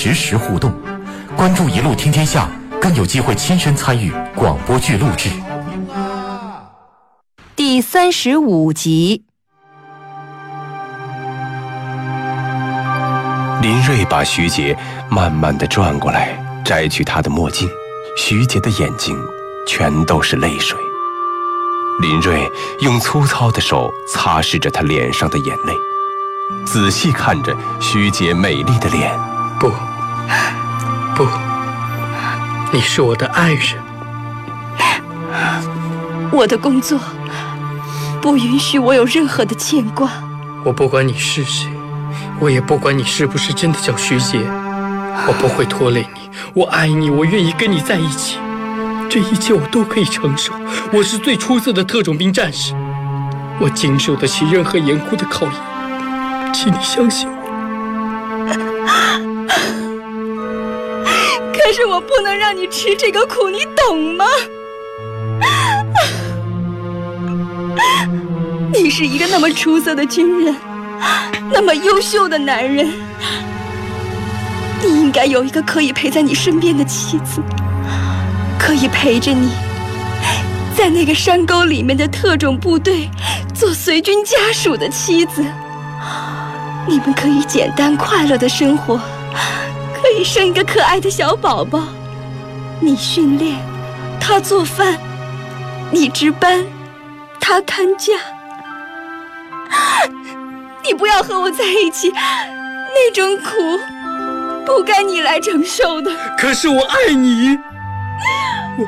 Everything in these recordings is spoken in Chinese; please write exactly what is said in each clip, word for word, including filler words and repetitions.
实时互动。关注一路听天下，更有机会亲身参与广播剧录制。 第三十五集。 林瑞把徐杰慢慢地转过来，摘去他的墨镜。徐杰的眼睛全都是泪水。林瑞用粗糙的手擦拭着他脸上的眼泪，仔细看着徐杰美丽的脸。 不，不，你是我的爱人。 我的工作不允许我有任何的牵挂。 我不管你是谁，我也不管你是不是真的叫徐杰，我不会拖累你，我爱你，我愿意跟你在一起，这一切我都可以承受。我是最出色的特种兵战士，我经受得起任何严酷的考验，请你相信我。 可是我不能让你吃这个苦，你懂吗？你是一个那么出色的军人，那么优秀的男人，你应该有一个可以陪在你身边的妻子，可以陪着你在那个山沟里面的特种部队做随军家属的妻子。你们可以简单快乐的生活，可以生一个可爱的小宝宝。你训练，他做饭，你值班，他看家。你不要和我在一起，那种苦不该你来承受的。 可是我爱你，我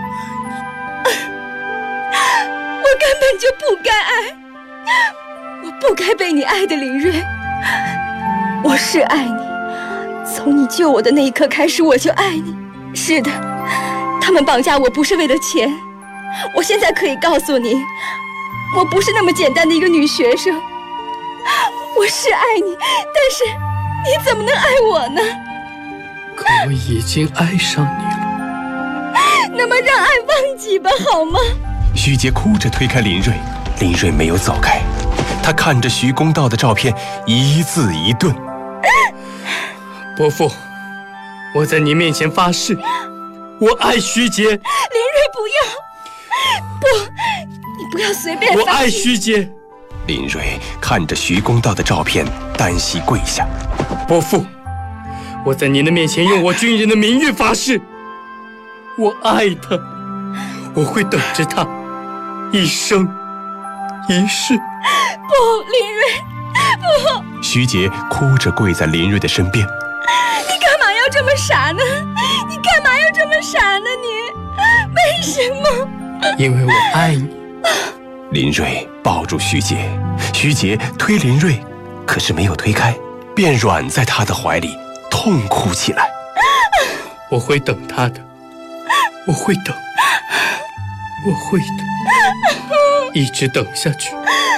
我根本就不该爱，我不该被你爱的林瑞。我是爱你，从你救我的那一刻开始我就爱你。是的，他们绑架我不是为了钱，我现在可以告诉你，我不是那么简单的一个女学生。我是爱你，但是你怎么能爱我呢？ 可我已经爱上你了。 那么让爱忘记吧，好吗？ 徐杰哭着推开林瑞，林瑞没有走开，他看着徐公道的照片，一字一顿。 伯父，我在您面前发誓，我爱徐杰。林瑞， 不要，不，你不要随便发誓。 我爱徐杰。 林瑞看着徐公道的照片，单膝跪下。 伯父，我在您的面前用我军人的名誉发誓，我爱他，我会等着他，一生一世。 不，林瑞，不！ 徐杰哭着跪在林瑞的身边。 你干嘛要这么傻呢？你干嘛要这么傻呢？你为什么？ 因为我爱你。 林瑞抱住徐杰，徐杰推林瑞，可是没有推开，便软在他的怀里，痛哭起来。 我会等他的，我会等，我会的，一直等下去。